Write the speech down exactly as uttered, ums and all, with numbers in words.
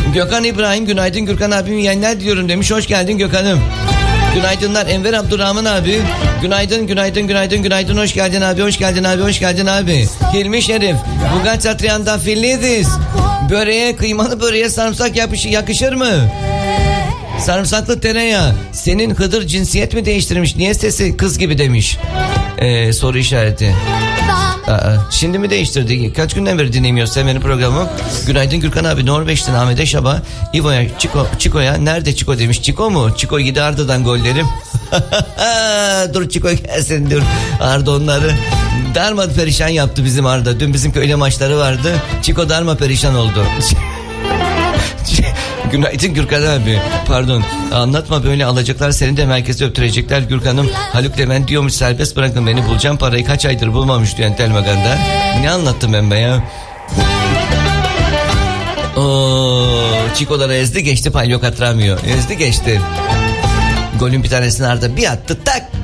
Gökhan İbrahim, günaydın Gürkan abim, yayınlar diyorum demiş. Hoş geldin Gökhan'ım. Günaydınlar Enver Abdurrahman abi. Günaydın, günaydın, günaydın, günaydın. Hoş geldin abi, hoş geldin abi, hoş geldin abi. Hilmi Şerif, Bugat Satriyan'da Fillidiz. Böreğe, kıymalı böreğe sarımsak yapışı yakışır mı? Sarımsaklı tereyağı. Senin Hıdır cinsiyet mi değiştirmiş? Niye sesi kız gibi demiş? Ee, soru işareti. Aa, şimdi mi değiştirdi? Kaç günden beri dinlemiyoruz senin programı. Günaydın Gürkan abi. Norveç'ten Ahmet'e Şaba, İvo'ya, Çiko, Çiko'ya. Nerede Çiko demiş. Çiko mu? Çiko gidi Arda'dan gollerim. Dur Çiko gelsin dur. Arda onları darma perişan yaptı bizim Arda. Dün bizim köyle maçları vardı. Çiko darma perişan oldu. Günaydın Gürkan abi. Pardon, anlatma böyle, alacaklar seni de merkeze öptürecekler Gürkan'ım. Haluk Levent diyormuş serbest bırakın beni, bulacağım parayı, kaç aydır bulmamış diyor Entel Magan'da. Ne anlattım ben be ya? Ooo, Çiko'ları ezdi geçti, Palyo katıramıyor. Ezdi geçti. Golün bir tanesini Arda bir attı, tak